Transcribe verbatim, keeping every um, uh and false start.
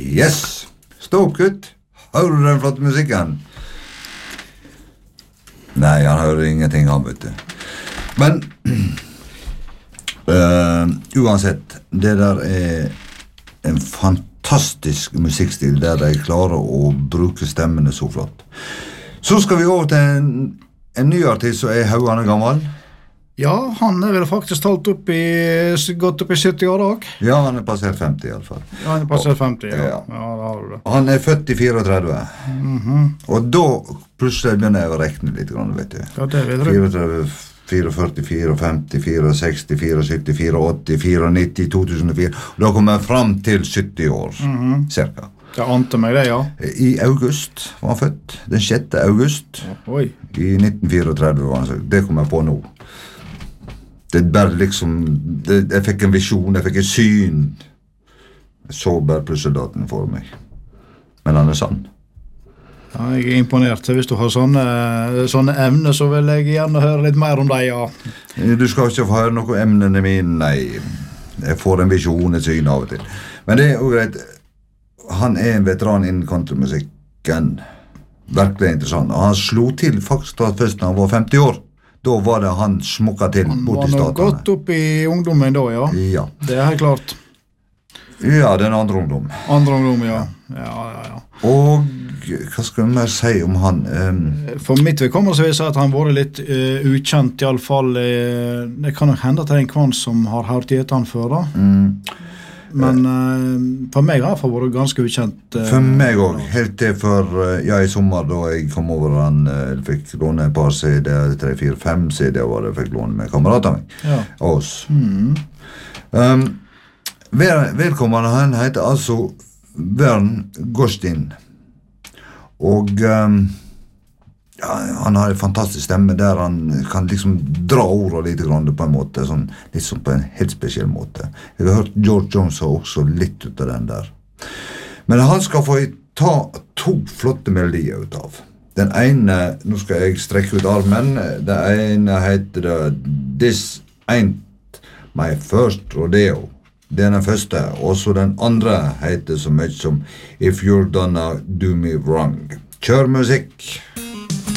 Yes, stå opp gutt. Hører du den flotte musikken? Nei, han hører ingenting han, vet du. Men uh, uansett, det der er en fantastisk musikkstil der de klarer å bruke stemmene så flott. Så skal vi over til en, en ny artist som er haugane gammel. Ja, han er vel faktisk talt opp i, gått opp i sytti år også. Ja, han er passert femti i alle fall. Ja, han er passert femti, ja. Ja. Ja, da har du det. Han er født i trettini. Mhm. Og da plutselig begynner jeg å rekne litt, vet du. Ja, det vet du. trettini, førtifire, femtifire, sekstifire, syttifire, åttifire, nitti, to tusen og fire. Og da kommer jeg fram til sytti år, Mhm. cirka. Det ante meg det, ja. I august var han født, den sjette august. Oi. I nitten trettini var han, det kom jeg på nå. Det er bare liksom, det, jeg fikk en visjon, jeg fikk en syn. Jeg så bare pusseldaten for meg. Men han er sann. Ja, jeg er imponert. Hvis du har sånne, sånne emner, så vil jeg gjerne høre litt mer om deg, ja. Du skal ikke få høre noe emnene mine, nei. Jeg får en visjon, et syn av og til. Men det er jo greit, han er en veteran innen countrymusikken. Virkelig interessant. Og han slo til faktisk da først når han var femti år. Da var det han smukket til bort i statene. Han var nok godt opp i ungdommen da, ja. Ja. Det er helt klart. Ja, den andre ungdom. Andre ungdom, ja. Ja, ja, ja. Og hva skal vi mer si om han? Um, For mitt vedkommende så vil jeg si at han var litt uh, ukjent i alle fall. Uh, det kan nok hende at det er en kvann som har hørt i etter han før da. mm, Men uh, for meg har han vært ganske ukjent. Uh, For meg også, helt til for, uh, ja, i sommer da jeg kom over han, uh, fikk låne et par C D, tre, fire, fem C D var det jeg fikk låne med kamerater meg. Ja. Oss. Mm. Um, vel, velkommende, han heter altså Vern Gostin. Og um, ja, han har en fantastisk stemme der han kan liksom dra ordet litt grann på en måte, sånn, liksom på en helt spesiell måte. Jeg har hørt George Jones også litt ut av den der. Men han skal få ta to flotte melodier ut av. Den ene, nå skal jeg strekke ut armen, den ene heter det This Ain't My First Rodeo. Det er den første, og så den andre heter så mye som If You're Gonna Do Me Wrong. Kjør musikk!